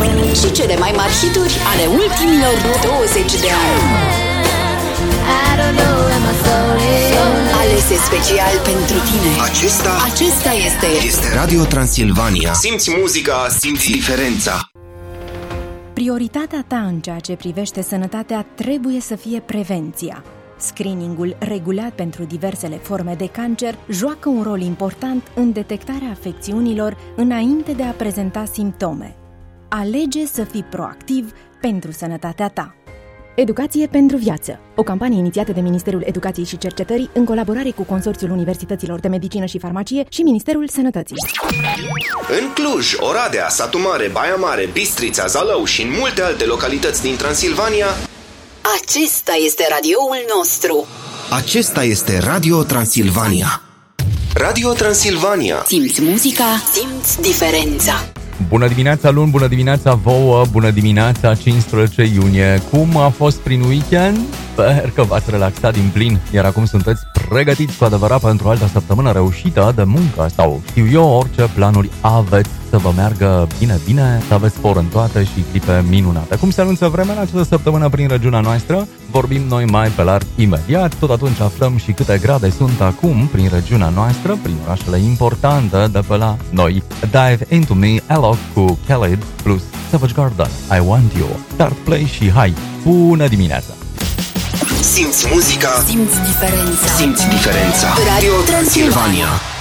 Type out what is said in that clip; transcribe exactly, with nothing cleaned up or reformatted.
și cele mai mari hituri ale ultimilor douăzeci de ani. Alese special pentru tine. Acesta, Acesta este este Radio Transilvania. Simți muzica, simți diferența. Prioritatea ta în ceea ce privește sănătatea trebuie să fie prevenția. Screeningul regulat pentru diversele forme de cancer joacă un rol important în detectarea afecțiunilor înainte de a prezenta simptome. Alege să fii proactiv pentru sănătatea ta. Educație pentru viață, o campanie inițiată de Ministerul Educației și Cercetării în colaborare cu Consorțiul Universităților de Medicină și Farmacie și Ministerul Sănătății. În Cluj, Oradea, Satu Mare, Baia Mare, Bistrița, Zalău și în multe alte localități din Transilvania, acesta este radioul nostru. acesta este Radio Transilvania. Radio Transilvania. Simți muzica, simți diferența. Bună dimineața luni, bună dimineața vouă, bună dimineața cincisprezece iunie. Cum a fost prin weekend? Sper că v-ați relaxat din plin, iar acum sunteți pregătiți cu adevărat pentru altă săptămână reușită de muncă sau, știu eu, orice planuri aveți să vă meargă bine, bine, să aveți spor în toate și clipe minunate. Cum se anunță vremea în această săptămână prin regiunea noastră? Vorbim noi mai pe larg imediat, tot atunci aflăm și câte grade sunt acum prin regiunea noastră, prin orașele importante de pe la noi. Dive Into Me, Alok cu Khalid plus Savage Garden, I Want You. Start Play și hai, bună dimineața! Simți muzica, Simți diferența. simți diferența. Radio Transilvania.